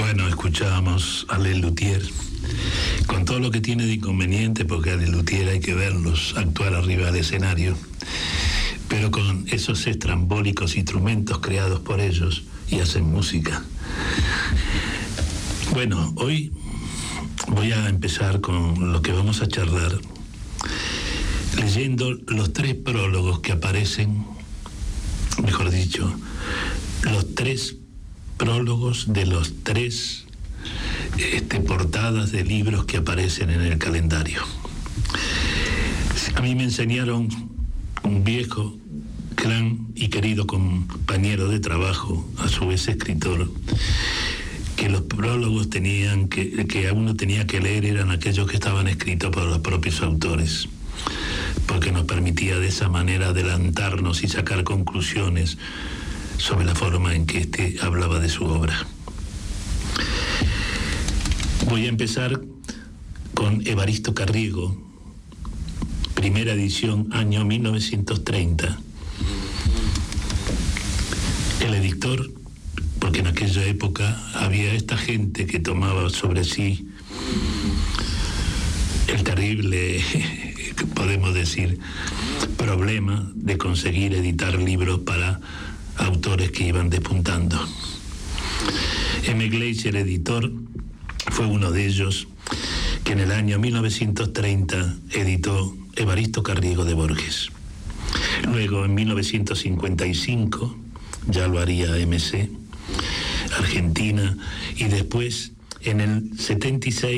Bueno, escuchábamos a Les Luthier, con todo lo que tiene de inconveniente, porque a Les Luthier hay que verlos actuar arriba del escenario, pero con esos estrambólicos instrumentos creados por ellos y hacen música. Bueno, hoy voy a empezar con lo que vamos a charlar, leyendo los 3 prólogos que aparecen, mejor dicho, los 3 prólogos de los 3 portadas de libros que aparecen en el calendario. A mí me enseñaron un viejo, gran y querido compañero de trabajo, a su vez escritor, que los prólogos que uno tenía que leer eran aquellos que estaban escritos por los propios autores, porque nos permitía de esa manera adelantarnos y sacar conclusiones sobre la forma en que hablaba de su obra. Voy a empezar con Evaristo Carriego, primera edición, año 1930. El editor, porque en aquella época había esta gente que tomaba sobre sí el terrible, podemos decir, problema de conseguir editar libros para autores que iban despuntando. M. Gleiser, editor, fue uno de ellos que en el año 1930 editó Evaristo Carriego de Borges. Luego, en 1955, ya lo haría MC, Argentina, y después, en el 76,